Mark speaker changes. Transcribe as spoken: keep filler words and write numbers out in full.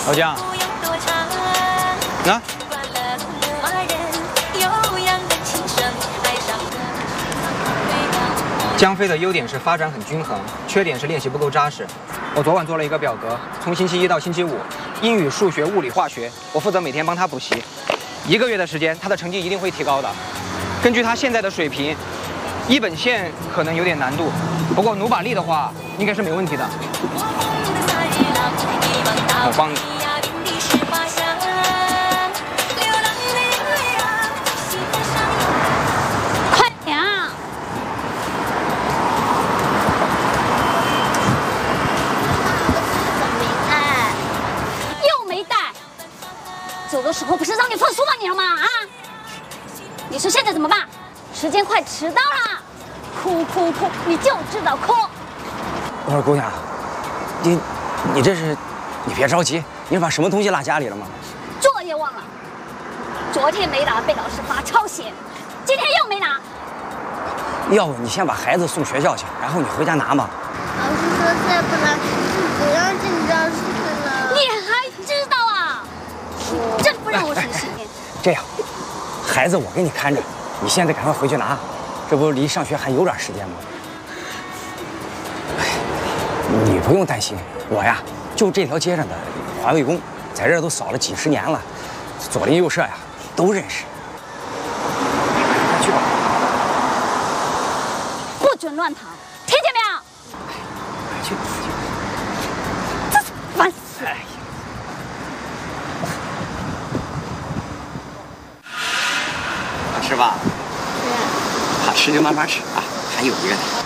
Speaker 1: 老姜，那。 江飞的优点是发展很均衡，缺点是练习不够扎实。我昨晚做了一个表格，从星期一到星期五，英语、数学、物理、化学，我负责每天帮他补习。一个月的时间，他的成绩一定会提高的。根据他现在的水平，一本线可能有点难度，不过努把力的话，应该是没问题的。我帮你。
Speaker 2: 走的时候不是让你放书吗？你了吗？啊！你说现在怎么办？时间快迟到了，哭哭哭，你就知道哭。
Speaker 3: 我说姑娘，你你这是，你别着急，你是把什么东西落家里了吗？
Speaker 2: 作业忘了，昨天没拿被老师罚抄写，今天又没拿。
Speaker 3: 要不你先把孩子送学校去，然后你回家拿嘛。
Speaker 4: 老师说再不来就不要进教室了。
Speaker 2: 你还知道啊？ 真不让我省心。
Speaker 3: 这样，孩子我给你看着，你现在赶快回去拿，这不离上学还有点时间吗？哎，你不用担心，我呀就这条街上的环卫工，在这儿都扫了几十年了，左邻右舍呀都认识。去吧，
Speaker 2: 不准乱跑，听见没有？
Speaker 3: 去去，
Speaker 2: 这是烦死了。
Speaker 3: 吃吧，好吃就慢慢吃啊，还有一个呢。